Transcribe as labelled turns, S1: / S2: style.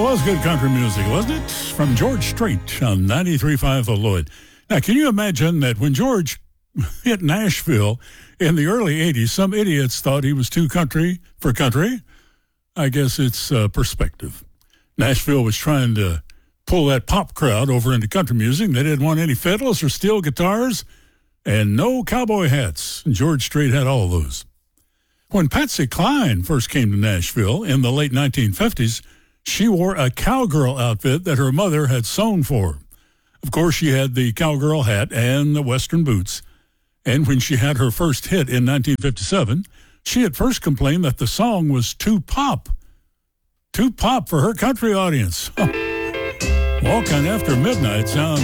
S1: was good country music, wasn't it? From George Strait on 93.5 The Lloyd. Now, can you imagine that when George hit Nashville in the early 80s, some idiots thought he was too country for country? I guess it's perspective. Nashville was trying to pull that pop crowd over into country music. They didn't want any fiddles or steel guitars and no cowboy hats. And George Strait had all those. When Patsy Cline first came to Nashville in the late 1950s, she wore a cowgirl outfit that her mother had sewn for her. Of course, she had the cowgirl hat and the western boots. And when she had her first hit in 1957, she at first complained that the song was too pop for her country audience. Walking After Midnight sounds